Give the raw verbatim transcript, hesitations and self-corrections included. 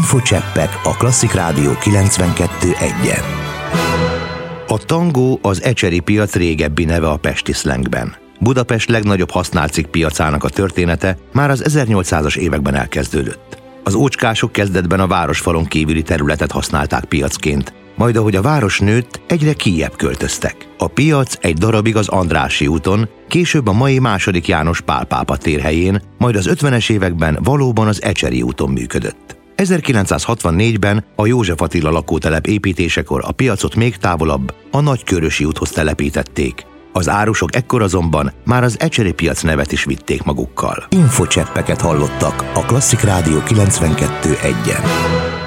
Infocseppek a Klasszik Rádió kilencvenkettő egyen. A tangó az ecseri piac régebbi neve a pesti szlengben. Budapest legnagyobb használt cikk piacának a története már az ezernyolcszázas években elkezdődött. Az ócskások kezdetben a városfalon kívüli területet használták piacként, majd ahogy a város nőtt, egyre kijjebb költöztek. A piac egy darabig az Andrássy úton, később a mai második János Pál pápa tér helyén, majd az ötvenes években valóban az Ecseri úton működött. ezerkilencszázhatvannégyben a József Attila lakótelep építésekor a piacot még távolabb, a Nagykörösi úthoz telepítették. Az árusok ekkor azonban már az Ecseri piac nevet is vitték magukkal. Infocseppeket hallottak a Klasszik Rádió kilencvenkettő egyen.